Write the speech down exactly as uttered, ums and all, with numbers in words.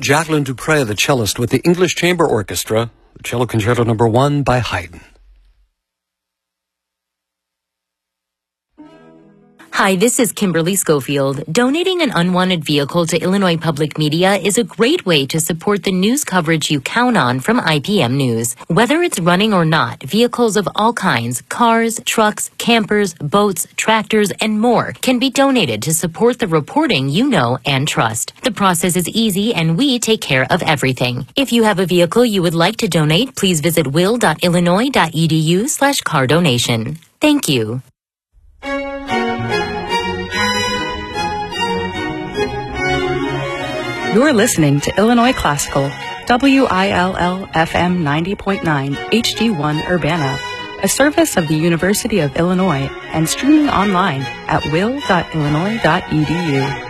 Jacqueline Dupre, the cellist, with the English Chamber Orchestra, the Cello Concerto Number One by Haydn. Hi, this is Kimberly Schofield. Donating an unwanted vehicle to Illinois Public Media is a great way to support the news coverage you count on from I P M News. Whether it's running or not, vehicles of all kinds, cars, trucks, campers, boats, tractors, and more can be donated to support the reporting you know and trust. The process is easy and we take care of everything. If you have a vehicle you would like to donate, please visit will dot illinois dot e d u slash car donation. Thank you. You're listening to Illinois Classical, W I L L F M ninety point nine H D one Urbana, a service of the University of Illinois and streaming online at will dot illinois dot e d u.